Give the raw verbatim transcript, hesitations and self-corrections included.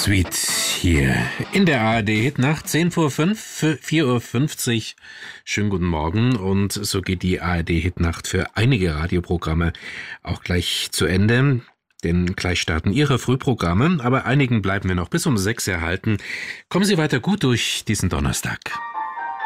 Suite hier in der A R D Hitnacht, zehn vor fünf, vier Uhr fünfzig. Schönen guten Morgen, und so geht die A R D Hitnacht für einige Radioprogramme auch gleich zu Ende. Denn gleich starten Ihre Frühprogramme, aber einigen bleiben wir noch bis um sechs erhalten. Kommen Sie weiter gut durch diesen Donnerstag.